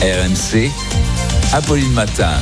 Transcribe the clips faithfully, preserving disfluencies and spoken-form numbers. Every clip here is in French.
R M C, Apolline Matin.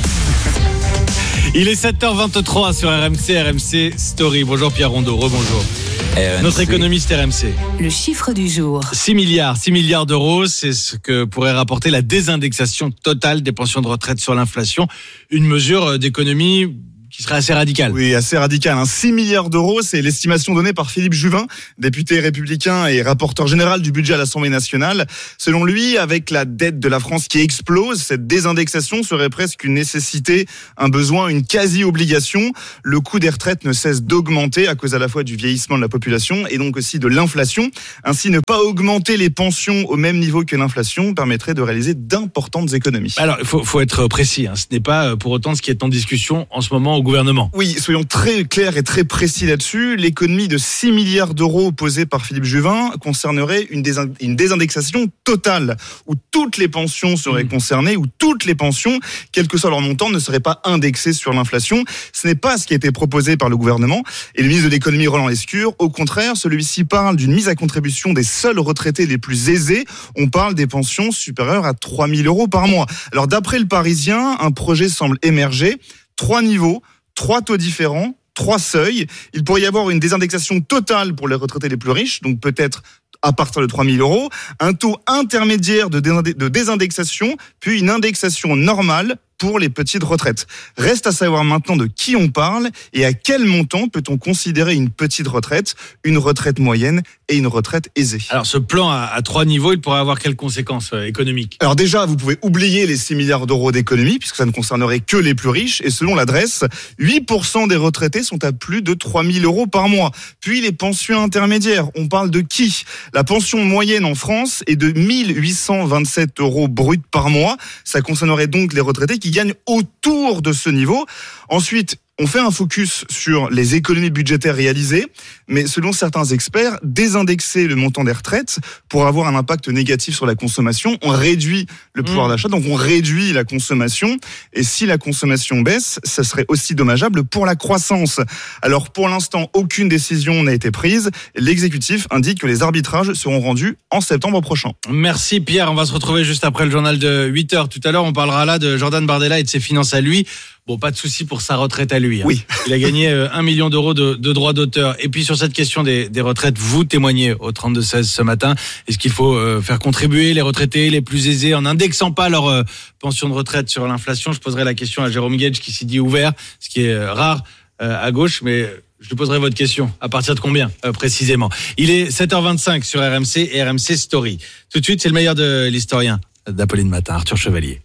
Il est sept heures vingt-trois sur R M C, R M C Story. Bonjour Pierre Rondeau, rebonjour. R M C. Notre économiste R M C. Le chiffre du jour. six milliards, six milliards d'euros, c'est ce que pourrait rapporter la désindexation totale des pensions de retraite sur l'inflation. Une mesure d'économie qui serait assez radicale. Oui, assez radicale. Hein. six milliards d'euros, c'est l'estimation donnée par Philippe Juvin, député républicain et rapporteur général du budget à l'Assemblée nationale. Selon lui, avec la dette de la France qui explose, cette désindexation serait presque une nécessité, un besoin, une quasi-obligation. Le coût des retraites ne cesse d'augmenter à cause à la fois du vieillissement de la population et donc aussi de l'inflation. Ainsi, ne pas augmenter les pensions au même niveau que l'inflation permettrait de réaliser d'importantes économies. Alors, il faut, faut être précis. Hein. Ce n'est pas pour autant ce qui est en discussion en ce moment au gouvernement. Oui, soyons très clairs et très précis là-dessus. L'économie de six milliards d'euros posée par Philippe Juvin concernerait une, désin- une désindexation totale, où toutes les pensions seraient mmh. concernées, où toutes les pensions, quel que soit leur montant, ne seraient pas indexées sur l'inflation. Ce n'est pas ce qui a été proposé par le gouvernement. Et le ministre de l'économie, Roland Lescure, au contraire, celui-ci parle d'une mise à contribution des seuls retraités les plus aisés. On parle des pensions supérieures à trois mille euros par mois. Alors d'après le Parisien, un projet semble émerger. Trois niveaux, trois taux différents, trois seuils. Il pourrait y avoir une désindexation totale pour les retraités les plus riches, donc peut-être à partir de trois mille euros, un taux intermédiaire de désindexation, puis une indexation normale pour les petites retraites. Reste à savoir maintenant de qui on parle et à quel montant peut-on considérer une petite retraite, une retraite moyenne et une retraite aisée. Alors ce plan à, à trois niveaux, il pourrait avoir quelles conséquences euh, économiques ? Alors déjà, vous pouvez oublier les six milliards d'euros d'économie puisque ça ne concernerait que les plus riches et selon l'adresse, huit pour cent des retraités sont à plus de trois mille euros par mois. Puis les pensions intermédiaires, on parle de qui ? La pension moyenne en France est de mille huit cent vingt-sept euros bruts par mois. Ça concernerait donc les retraités qui gagnent autour de ce niveau. Ensuite, on fait un focus sur les économies budgétaires réalisées, mais selon certains experts, désindexer le montant des retraites pour avoir un impact négatif sur la consommation, on réduit le pouvoir mmh. d'achat, donc on réduit la consommation. Et si la consommation baisse, ça serait aussi dommageable pour la croissance. Alors pour l'instant, aucune décision n'a été prise. L'exécutif indique que les arbitrages seront rendus en septembre prochain. Merci Pierre, on va se retrouver juste après le journal de huit heures. Tout à l'heure, on parlera là de Jordan Bardella et de ses finances à lui. Bon, pas de souci pour sa retraite à lui. Hein. Oui. Il a gagné un million d'euros de, de droits d'auteur. Et puis sur cette question des, des retraites, vous témoignez au trente-deux seize ce matin. Est-ce qu'il faut euh, faire contribuer les retraités les plus aisés en indexant pas leur euh, pension de retraite sur l'inflation ? Je poserai la question à Jérôme Gage qui s'y dit ouvert, ce qui est euh, rare euh, à gauche, mais je lui poserai votre question. À partir de combien euh, précisément ? Il est sept heures vingt-cinq sur R M C et R M C Story. Tout de suite, c'est le meilleur de l'historien d'Apolline Matin, Arthur Chevalier.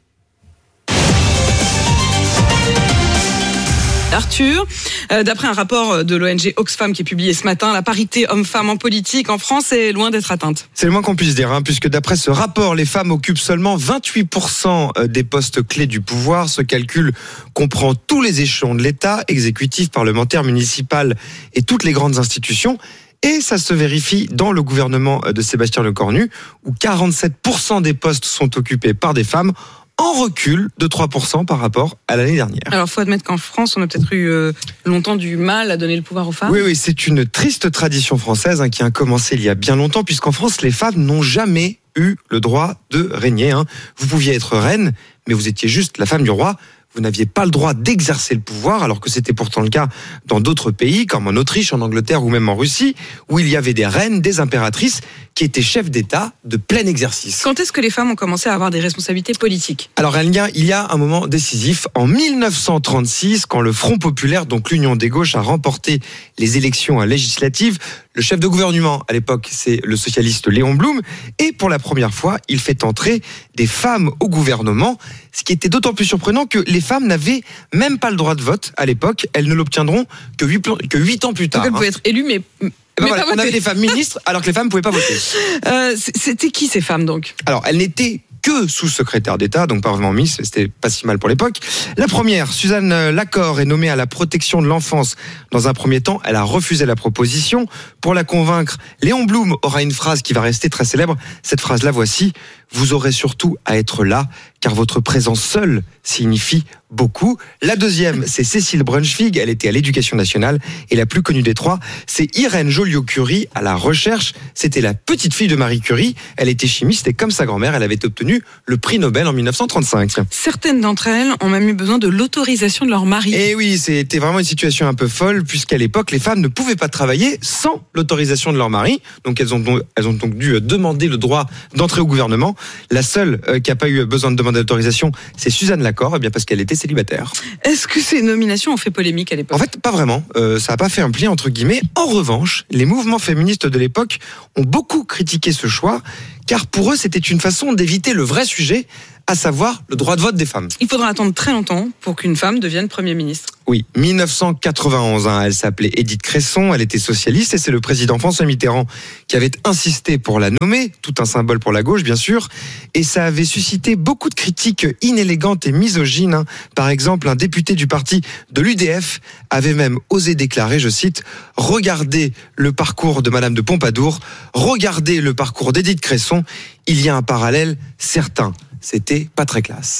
Arthur, euh, d'après un rapport de l'O N G Oxfam qui est publié ce matin, la parité homme-femme en politique en France est loin d'être atteinte. C'est le moins qu'on puisse dire, hein, puisque d'après ce rapport, les femmes occupent seulement vingt-huit pour cent des postes clés du pouvoir. Ce calcul comprend tous les échelons de l'État, exécutif, parlementaire, municipal et toutes les grandes institutions. Et ça se vérifie dans le gouvernement de Sébastien Lecornu, où quarante-sept pour cent des postes sont occupés par des femmes, en recul de trois pour cent par rapport à l'année dernière. Alors, il faut admettre qu'en France, on a peut-être eu euh, longtemps du mal à donner le pouvoir aux femmes. Oui, oui, c'est une triste tradition française hein, qui a commencé il y a bien longtemps, puisqu'en France, les femmes n'ont jamais eu le droit de régner. Hein. Vous pouviez être reine, mais vous étiez juste la femme du roi. Vous n'aviez pas le droit d'exercer le pouvoir, alors que c'était pourtant le cas dans d'autres pays, comme en Autriche, en Angleterre ou même en Russie, où il y avait des reines, des impératrices, qui étaient chefs d'État de plein exercice. Quand est-ce que les femmes ont commencé à avoir des responsabilités politiques ? Alors, il y a, il y a un moment décisif. En dix-neuf cent trente-six, quand le Front populaire, donc l'Union des gauches, a remporté les élections législatives, le chef de gouvernement, à l'époque, c'est le socialiste Léon Blum, et pour la première fois, il fait entrer des femmes au gouvernement, ce qui était d'autant plus surprenant que les femmes n'avaient même pas le droit de vote à l'époque. Elles ne l'obtiendront que huit, que huit ans plus tard. Donc elles pouvaient être élues, mais... Ben mais voilà, on avait des femmes ministres alors que les femmes ne pouvaient pas voter. Euh, c'était qui ces femmes donc ? Alors, elles n'étaient que sous-secrétaire d'État, donc pas vraiment ministre, c'était pas si mal pour l'époque. La première, Suzanne Lacorre, est nommée à la protection de l'enfance. Dans un premier temps, elle a refusé la proposition. Pour la convaincre, Léon Blum aura une phrase qui va rester très célèbre. Cette phrase-là, voici: vous aurez surtout à être là, car votre présence seule signifie beaucoup. La deuxième, c'est Cécile Brunschvig, elle était à l'Éducation nationale. Et la plus connue des trois, c'est Irène Joliot-Curie à la recherche. C'était la petite fille de Marie Curie. Elle était chimiste et comme sa grand-mère, elle avait obtenu le prix Nobel en dix-neuf cent trente-cinq. Certaines d'entre elles ont même eu besoin de l'autorisation de leur mari. Et oui, c'était vraiment une situation un peu folle, puisqu'à l'époque, les femmes ne pouvaient pas travailler sans l'autorisation de leur mari. Donc elles ont donc, elles ont donc dû demander le droit d'entrer au gouvernement. La seule euh, qui n'a pas eu besoin de demander l'autorisation, c'est Suzanne Lacor, eh bien parce qu'elle était célibataire. Est-ce que ces nominations ont fait polémique à l'époque ? En fait, pas vraiment. Euh, ça n'a pas fait un pli, entre guillemets. En revanche, les mouvements féministes de l'époque ont beaucoup critiqué ce choix, car pour eux, c'était une façon d'éviter le vrai sujet, à savoir le droit de vote des femmes. Il faudra attendre très longtemps pour qu'une femme devienne Premier ministre. Oui, dix-neuf cent quatre-vingt-onze, hein, elle s'appelait Édith Cresson, elle était socialiste et c'est le président François Mitterrand qui avait insisté pour la nommer, tout un symbole pour la gauche bien sûr, et ça avait suscité beaucoup de critiques inélégantes et misogynes. Hein. Par exemple, un député du parti de l'U D F avait même osé déclarer, je cite, « Regardez le parcours de Madame de Pompadour, regardez le parcours d'Édith Cresson, il y a un parallèle certain. » C'était pas très classe.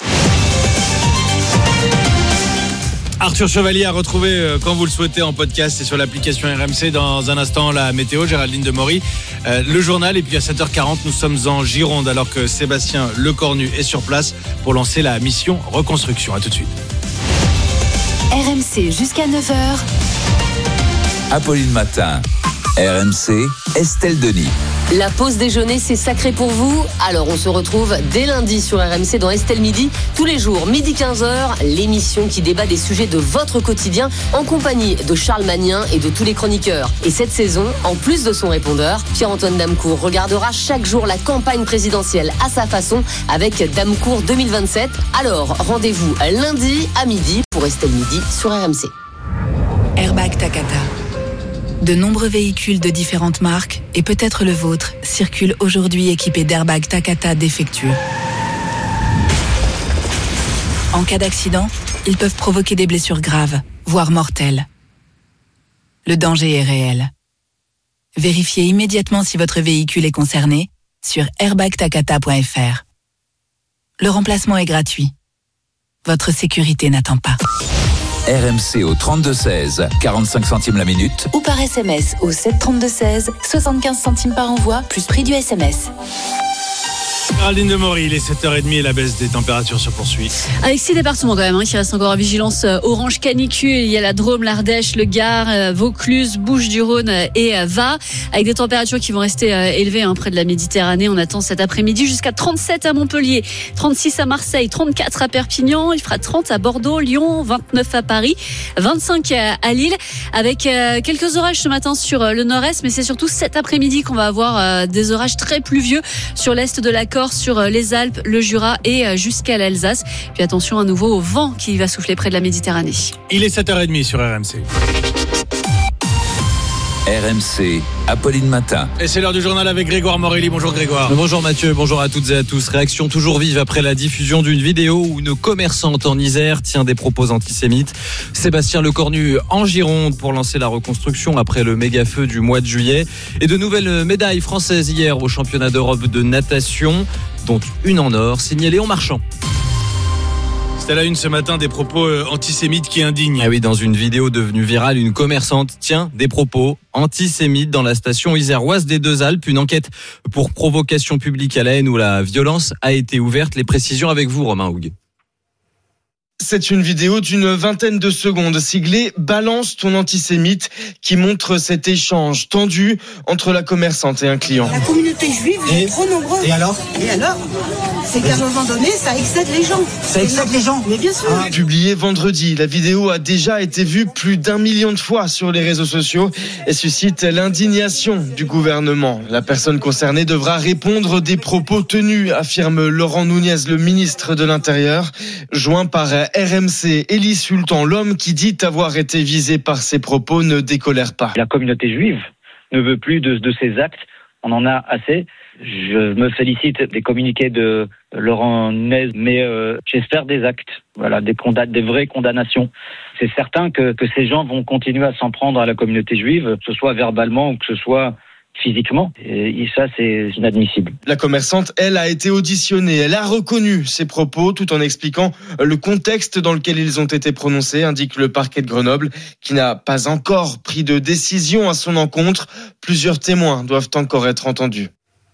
Arthur Chevalier à retrouver euh, quand vous le souhaitez en podcast et sur l'application R M C. Dans un instant, la météo, Géraldine Demory, euh, le journal. Et puis à sept heures quarante, nous sommes en Gironde alors que Sébastien Lecornu est sur place pour lancer la mission reconstruction. À tout de suite. R M C jusqu'à neuf heures. Apolline Matin. R M C, Estelle Denis. La pause déjeuner, c'est sacré pour vous. Alors on se retrouve dès lundi sur R M C dans Estelle Midi. Tous les jours, midi quinze heures, l'émission qui débat des sujets de votre quotidien en compagnie de Charles Magnin et de tous les chroniqueurs. Et cette saison, en plus de son répondeur, Pierre-Antoine Damecourt regardera chaque jour la campagne présidentielle à sa façon avec Damecourt deux mille vingt-sept. Alors rendez-vous lundi à midi pour Estelle Midi sur R M C. Airbag Takata. De nombreux véhicules de différentes marques, et peut-être le vôtre, circulent aujourd'hui équipés d'airbags Takata défectueux. En cas d'accident, ils peuvent provoquer des blessures graves, voire mortelles. Le danger est réel. Vérifiez immédiatement si votre véhicule est concerné sur airbag takata point f r. Le remplacement est gratuit. Votre sécurité n'attend pas. R M C au trente-deux seize, quarante-cinq centimes la minute. Ou par S M S au sept trente-deux seize, soixante-quinze centimes par envoi, plus prix du S M S. Géraldine Demory, il est sept heures trente et la baisse des températures se poursuit. Avec six départements quand même, hein, qui restent encore en vigilance euh, orange canicule. Il y a la Drôme, l'Ardèche, le Gard, euh, Vaucluse, Bouches-du-Rhône euh, et euh, Va. Avec des températures qui vont rester euh, élevées hein, près de la Méditerranée. On attend cet après-midi jusqu'à trente-sept à Montpellier, trente-six à Marseille, trente-quatre à Perpignan. Il fera trente à Bordeaux, Lyon, vingt-neuf à Paris, vingt-cinq à, à Lille. Avec euh, quelques orages ce matin sur euh, le nord-est, mais c'est surtout cet après-midi qu'on va avoir euh, des orages très pluvieux sur l'est de la Corse, sur les Alpes, le Jura et jusqu'à l'Alsace. Puis attention à nouveau au vent qui va souffler près de la Méditerranée. Il est sept heures trente sur R M C. R M C, Apolline Matin. Et c'est l'heure du journal avec Grégoire Morelli. Bonjour Grégoire. Bonjour Mathieu, bonjour à toutes et à tous. Réaction toujours vive après la diffusion d'une vidéo où une commerçante en Isère tient des propos antisémites. Sébastien Lecornu en Gironde pour lancer la reconstruction après le méga feu du mois de juillet. Et de nouvelles médailles françaises hier au championnat d'Europe de natation, dont une en or, signée Léon Marchand. C'est à la une ce matin des propos antisémites qui indignent. Ah oui, dans une vidéo devenue virale, une commerçante tient des propos antisémites dans la station iséroise des Deux Alpes. Une enquête pour provocation publique à la haine ou la violence a été ouverte. Les précisions avec vous, Romain Hougue. C'est une vidéo d'une vingtaine de secondes siglée « Balance ton antisémite » qui montre cet échange tendu entre la commerçante et un client. La communauté juive et, est trop nombreuse. Et alors Et alors C'est qu'à un moment donné, ça excède les gens. Ça excède les gens Mais bien sûr. Ah. Publiée vendredi, la vidéo a déjà été vue plus d'un million de fois sur les réseaux sociaux et suscite l'indignation du gouvernement. La personne concernée devra répondre des propos tenus, affirme Laurent Nunez, le ministre de l'Intérieur, joint par R M C. Elie Sultan, l'homme qui dit avoir été visé par ces propos, ne décolère pas. La communauté juive ne veut plus de, de ces actes. On en a assez. Je me félicite des communiqués de Laurent Nunez, mais euh, j'espère des actes, voilà, des, condam- des vraies condamnations. C'est certain que, que ces gens vont continuer à s'en prendre à la communauté juive, que ce soit verbalement ou que ce soit physiquement. Et ça, c'est inadmissible. La commerçante, elle, a été auditionnée. Elle a reconnu ses propos tout en expliquant le contexte dans lequel ils ont été prononcés, indique le parquet de Grenoble, qui n'a pas encore pris de décision à son encontre. Plusieurs témoins doivent encore être entendus.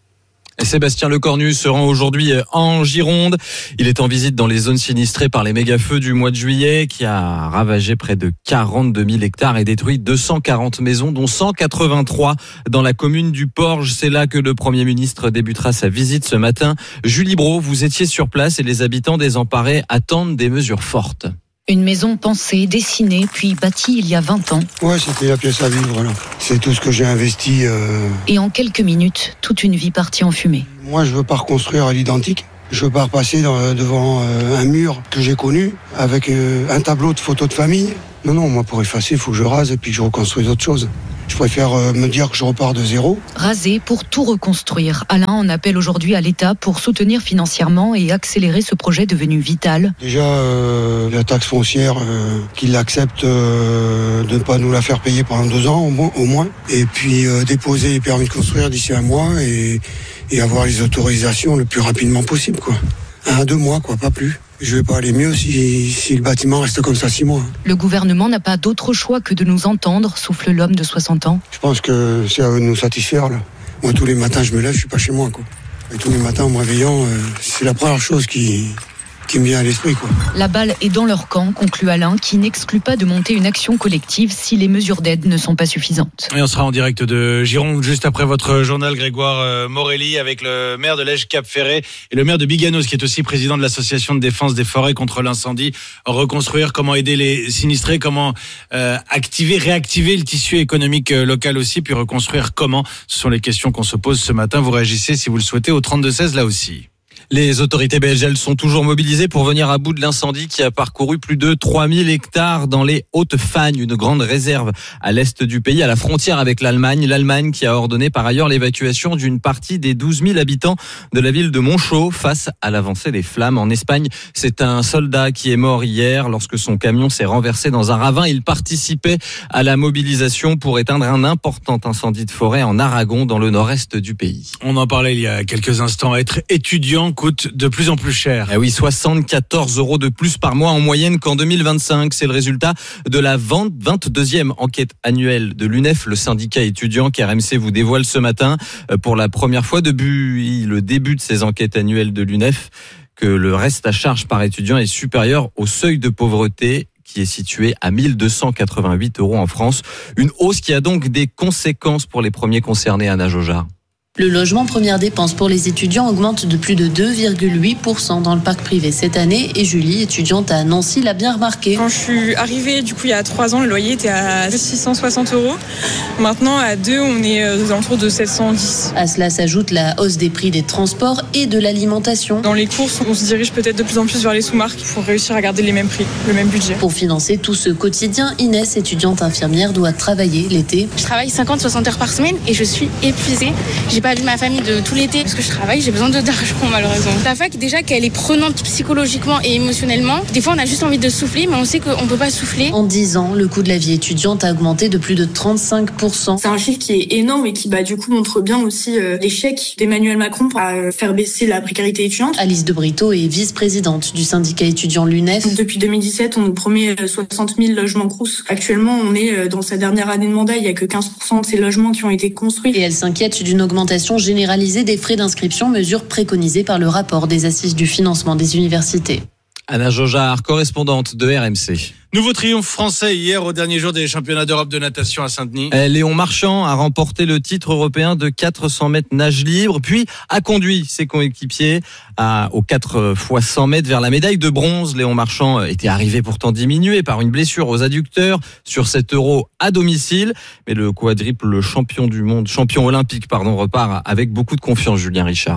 Et Sébastien Lecornu se rend aujourd'hui en Gironde. Il est en visite dans les zones sinistrées par les méga-feux du mois de juillet qui a ravagé près de quarante-deux mille hectares et détruit deux cent quarante maisons, dont cent quatre-vingt-trois dans la commune du Porge. C'est là que le Premier ministre débutera sa visite ce matin. Julie Brault, vous étiez sur place et les habitants désemparés attendent des mesures fortes. Une maison pensée, dessinée, puis bâtie il y a vingt ans. Ouais, c'était la pièce à vivre, là. C'est tout ce que j'ai investi. Euh... Et en quelques minutes, toute une vie partie en fumée. Moi, je veux pas reconstruire à l'identique. Je veux pas repasser dans, devant euh, un mur que j'ai connu, avec euh, un tableau de photos de famille. Non, non, moi, pour effacer, il faut que je rase et puis que je reconstruise autre chose. Je préfère euh, me dire que je repars de zéro. Raser pour tout reconstruire. Alain en appelle aujourd'hui à l'État pour soutenir financièrement et accélérer ce projet devenu vital. Déjà, euh, la taxe foncière, euh, qu'il accepte euh, de ne pas nous la faire payer pendant deux ans au moins. Au moins. Et puis euh, déposer les permis de construire d'ici un mois et, et avoir les autorisations le plus rapidement possible, quoi. Un, deux mois, quoi, pas plus. Je vais pas aller mieux si, si le bâtiment reste comme ça six mois. Le gouvernement n'a pas d'autre choix que de nous entendre, souffle l'homme de soixante ans. Je pense que c'est à eux de nous satisfaire, là. Moi, tous les matins, je me lève, je suis pas chez moi, quoi. Et tous les matins, en me réveillant, euh, c'est la première chose qui... qui me vient à l'esprit, quoi. La balle est dans leur camp, conclut Alain, qui n'exclut pas de monter une action collective si les mesures d'aide ne sont pas suffisantes. Et on sera en direct de Gironde juste après votre journal, Grégoire Morelli, avec le maire de Lège-Cap-Ferré et le maire de Biganos, qui est aussi président de l'association de défense des forêts contre l'incendie. Reconstruire, comment aider les sinistrés, comment euh, activer, réactiver le tissu économique local aussi, puis reconstruire comment. Ce sont les questions qu'on se pose ce matin. Vous réagissez si vous le souhaitez au trente-deux seize là aussi. Les autorités belges sont toujours mobilisées pour venir à bout de l'incendie qui a parcouru plus de trois mille hectares dans les Hautes-Fagnes, une grande réserve à l'est du pays, à la frontière avec l'Allemagne. L'Allemagne qui a ordonné par ailleurs l'évacuation d'une partie des douze mille habitants de la ville de Monchaux face à l'avancée des flammes. En Espagne, c'est un soldat qui est mort hier lorsque son camion s'est renversé dans un ravin. Il participait à la mobilisation pour éteindre un important incendie de forêt en Aragon, dans le nord-est du pays. On en parlait il y a quelques instants. Être étudiant coûte de plus en plus cher. Eh oui, soixante-quatorze euros de plus par mois en moyenne qu'en deux mille vingt-cinq. C'est le résultat de la vingt-deuxième enquête annuelle de l'U N E F, le syndicat étudiant qu'R M C vous dévoile ce matin. Pour la première fois depuis le début de ces enquêtes annuelles de l'U N E F, que le reste à charge par étudiant est supérieur au seuil de pauvreté, qui est situé à mille deux cent quatre-vingt-huit euros en France. Une hausse qui a donc des conséquences pour les premiers concernés, Anna Jojard. Le logement première dépense pour les étudiants augmente de plus de deux virgule huit pour cent dans le parc privé cette année. Et Julie, étudiante à Nancy, l'a bien remarqué. Quand je suis arrivée, du coup, il y a trois ans, le loyer était à six cent soixante euros. Maintenant, à deux, on est aux alentours de sept cent dix. À cela s'ajoute la hausse des prix des transports et de l'alimentation. Dans les courses, on se dirige peut-être de plus en plus vers les sous-marques pour réussir à garder les mêmes prix, le même budget. Pour financer tout ce quotidien, Inès, étudiante infirmière, doit travailler l'été. Je travaille cinquante à soixante heures par semaine et je suis épuisée. J'ai pas vu ma famille de tout l'été parce que je travaille, j'ai besoin de d'argent malheureusement. La fac, déjà qu'elle est prenante psychologiquement et émotionnellement, des fois on a juste envie de souffler, mais on sait qu'on peut pas souffler. En dix ans, le coût de la vie étudiante a augmenté de plus de trente-cinq pour cent. C'est un chiffre qui est énorme et qui bah, du coup montre bien aussi euh, l'échec d'Emmanuel Macron pour euh, faire baisser la précarité étudiante. Alice de Brito est vice-présidente du syndicat étudiant l'U N E F. Depuis deux mille dix-sept, on nous promet soixante mille logements Crous. Actuellement, on est dans sa dernière année de mandat, il y a que quinze pour cent de ces logements qui ont été construits. Et elle s'inquiète d'une augmentation généralisée des frais d'inscription, mesure préconisée par le rapport des assises du financement des universités. Anna Jojard, correspondante de R M C. Nouveau triomphe français hier au dernier jour des championnats d'Europe de natation à Saint-Denis. Léon Marchand a remporté le titre européen de quatre cents mètres nage libre, puis a conduit ses coéquipiers à, aux quatre fois cent mètres vers la médaille de bronze. Léon Marchand était arrivé pourtant diminué par une blessure aux adducteurs sur cet Euro à domicile, mais le quadruple champion du monde, champion olympique, pardon, repart avec beaucoup de confiance, Julien Richard.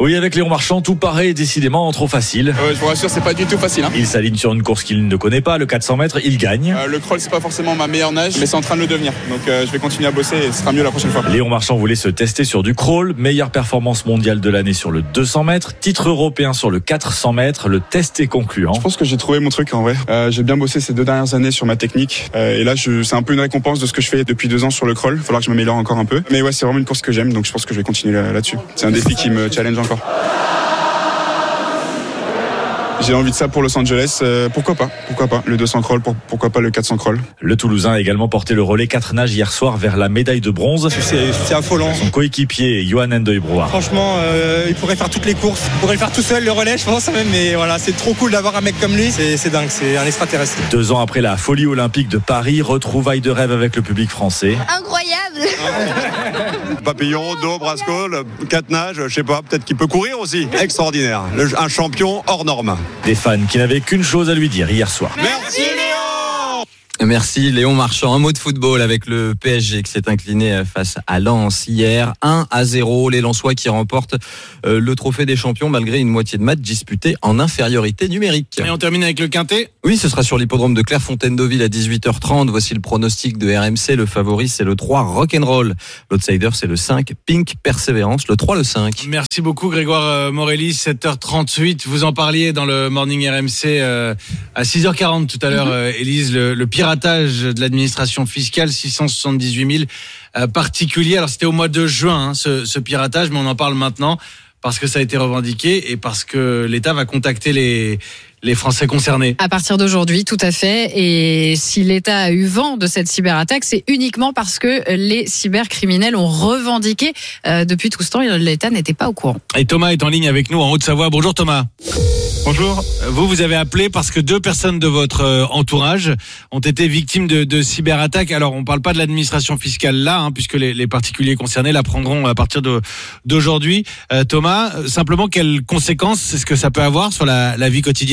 Oui, avec Léon Marchand, tout paraît décidément trop facile. Euh, je vous rassure, c'est pas du tout facile. Hein. Il s'aligne sur une course qu'il ne connaît pas, le quatre cents mètres, il gagne. Euh, le crawl, c'est pas forcément ma meilleure nage, mais c'est en train de le devenir. Donc euh, je vais continuer à bosser et ce sera mieux la prochaine fois. Léon Marchand voulait se tester sur du crawl, meilleure performance mondiale de l'année sur le deux cents mètres, titre européen sur le quatre cents mètres, le test est concluant. Je pense que j'ai trouvé mon truc en vrai. Euh, j'ai bien bossé ces deux dernières années sur ma technique euh, et là je, c'est un peu une récompense de ce que je fais depuis deux ans sur le crawl. Il va falloir que je m'améliore encore un peu. Mais ouais, c'est vraiment une course que j'aime, donc je pense que je vais continuer là, là-dessus. C'est un défi qui me challenge encore. J'ai envie de ça pour Los Angeles, euh, pourquoi pas, pourquoi pas, le deux cents crawl, pour, pourquoi pas le quatre cents crawl. Le Toulousain a également porté le relais quatre nages hier soir vers la médaille de bronze. C'est, c'est affolant. Son coéquipier, Johan Ndeuil-Brouard. Franchement, euh, il pourrait faire toutes les courses, il pourrait le faire tout seul, le relais, je pense même, mais voilà, c'est trop cool d'avoir un mec comme lui, c'est, c'est dingue, c'est un extraterrestre. Deux ans après la folie olympique de Paris, retrouvailles de rêve avec le public français. Incroyable. Papillon, dos, brascole, quatre nages, je sais pas, peut-être qu'il peut courir aussi. Extraordinaire, le, un champion hors norme. Des fans qui n'avaient qu'une chose à lui dire hier soir. Merci Léon. Merci Léon Marchand. Un mot de football avec le P S G qui s'est incliné face à Lens hier. un à zéro. Les Lensois qui remportent le trophée des champions malgré une moitié de match disputée en infériorité numérique. Et on termine avec le quintet. Oui, ce sera sur l'hippodrome de Clairefontaine-Deauville à dix-huit heures trente. Voici le pronostic de R M C. Le favori, c'est le trois, Rock'n'Roll. L'outsider, c'est le cinq, Pink Persévérance. Le trois, le cinq. Merci beaucoup Grégoire Morelli. sept heures trente-huit. Vous en parliez dans le Morning R M C euh, à six heures quarante tout à l'heure, euh, Élise. Le, le piratage de l'administration fiscale, six cent soixante-dix-huit mille euh, particuliers. Alors c'était au mois de juin hein, ce, ce piratage, mais on en parle maintenant parce que ça a été revendiqué et parce que l'État va contacter les les Français concernés. À partir d'aujourd'hui, tout à fait. Et si l'État a eu vent de cette cyberattaque, c'est uniquement parce que les cybercriminels ont revendiqué. Euh, depuis tout ce temps, l'État n'était pas au courant. Et Thomas est en ligne avec nous en Haute-Savoie. Bonjour Thomas. Bonjour. Vous, vous avez appelé parce que deux personnes de votre entourage ont été victimes de, de cyberattaques. Alors, on ne parle pas de l'administration fiscale là, hein, puisque les, les particuliers concernés l'apprendront à partir de, d'aujourd'hui. Euh, Thomas, simplement, quelles conséquences est-ce que ça peut avoir sur la, la vie quotidienne ?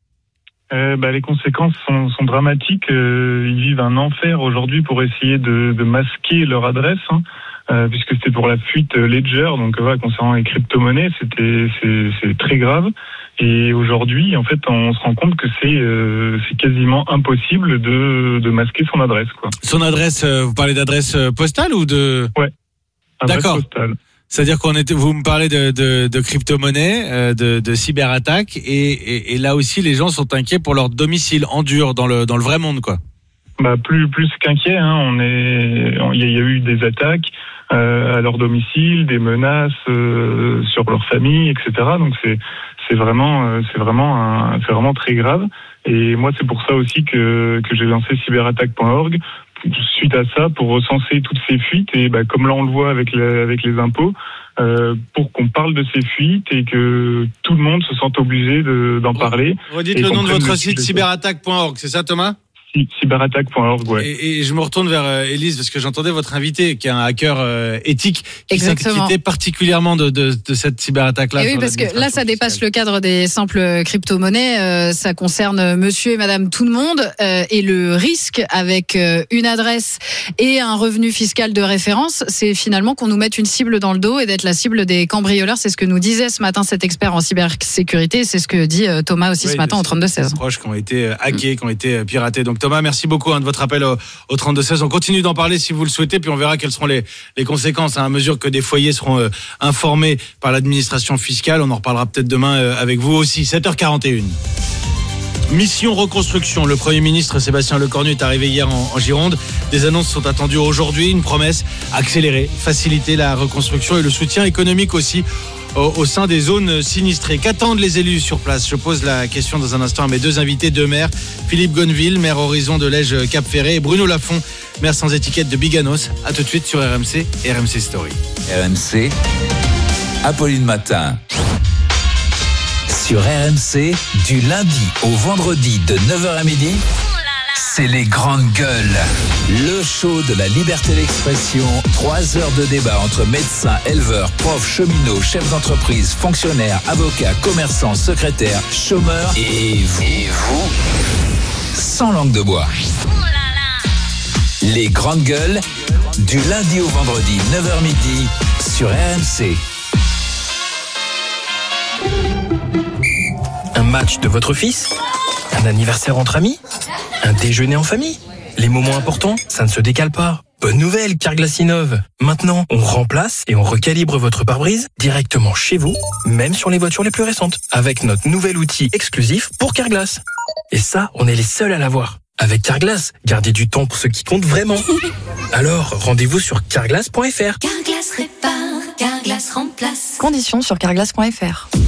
Euh, bah, les conséquences sont, sont dramatiques. Euh, ils vivent un enfer aujourd'hui pour essayer de, de masquer leur adresse. Hein. Euh, puisque c'était pour la fuite Ledger, donc voilà, concernant les crypto-monnaies, c'était c'est, c'est très grave. Et aujourd'hui, en fait, on se rend compte que c'est euh, c'est quasiment impossible de de masquer son adresse, quoi. Son adresse, euh, vous parlez d'adresse postale ou de ? Ouais. Adresse D'accord. postale. C'est-à-dire qu'on était, vous me parlez de de, de crypto-monnaies, euh, de, de cyberattaques, et, et et là aussi, les gens sont inquiets pour leur domicile en dur dans le dans le vrai monde, quoi. Bah plus plus qu'inquiet, hein. On est, il y, y a eu des attaques euh, à leur domicile, des menaces euh, sur leur famille, et cetera. Donc c'est c'est vraiment euh, c'est vraiment un, c'est vraiment très grave. Et moi c'est pour ça aussi que que j'ai lancé cyberattaque point org suite à ça pour recenser toutes ces fuites et bah comme là on le voit avec la, avec les impôts. Euh, pour qu'on parle de ces fuites et que tout le monde se sente obligé de, d'en parler. Redites le nom de votre site cyberattaque point org, c'est ça Thomas ? cyberattaque point org, ouais. Et, et je me retourne vers euh, Élise parce que j'entendais votre invité qui est un hacker euh, éthique qui Exactement. s'inquiétait particulièrement de, de, de cette cyberattaque-là. Et oui, parce que là, ça dépasse le cadre des simples crypto-monnaies. Euh, ça concerne monsieur et madame tout le monde. Euh, et le risque avec euh, une adresse et un revenu fiscal de référence, c'est finalement qu'on nous mette une cible dans le dos et d'être la cible des cambrioleurs. C'est ce que nous disait ce matin cet expert en cybersécurité. C'est ce que dit euh, Thomas aussi oui, ce matin au trente-deux seize. Proches qui ont été hackés, mmh. qui ont été piratés. Donc Thomas, merci beaucoup hein, de votre appel au, au trente-deux seize. On continue d'en parler si vous le souhaitez, puis on verra quelles seront les, les conséquences hein, à mesure que des foyers seront euh, informés par l'administration fiscale. On en reparlera peut-être demain euh, avec vous aussi. sept heures quarante et une. Mission reconstruction. Le Premier ministre Sébastien Lecornu est arrivé hier en, en Gironde. Des annonces sont attendues aujourd'hui. Une promesse, accélérer, faciliter la reconstruction et le soutien économique aussi au, au sein des zones sinistrées. Qu'attendent les élus sur place ? Je pose la question dans un instant à mes deux invités, deux maires. Philippe Gonneville, maire Horizon de Lège Cap-Ferré, et Bruno Lafont, maire sans étiquette de Biganos. À tout de suite sur R M C et R M C Story. R M C, Apolline Matin. Sur R M C, du lundi au vendredi de neuf heures à midi, c'est les grandes gueules. Le show de la liberté d'expression. Trois heures de débat entre médecins, éleveurs, profs, cheminots, chefs d'entreprise, fonctionnaires, avocats, commerçants, secrétaires, chômeurs et vous. Et vous sans langue de bois. Les grandes gueules, du lundi au vendredi, neuf heures midi, sur R M C. match de votre fils? Un anniversaire entre amis? Un déjeuner en famille? Les moments importants, ça ne se décale pas. Bonne nouvelle, Carglass innove. Maintenant, on remplace et on recalibre votre pare-brise directement chez vous, même sur les voitures les plus récentes, avec notre nouvel outil exclusif pour Carglass. Et ça, on est les seuls à l'avoir. Avec Carglass, gardez du temps pour ce qui compte vraiment. Alors, rendez-vous sur carglass point f r. Carglass répare, Carglass remplace. Conditions sur carglass point f r.